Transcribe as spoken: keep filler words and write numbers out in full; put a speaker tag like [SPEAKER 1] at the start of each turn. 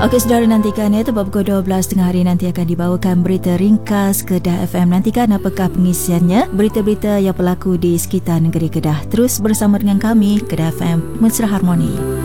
[SPEAKER 1] Okey, saudara, nantikan ya, tepat pukul dua belas tengah hari nanti akan dibawakan berita ringkas Kedah F M. Nantikan apakah pengisiannya, berita-berita yang berlaku di sekitar negeri Kedah. Terus bersama dengan kami, Kedah F M, Mesra Harmoni.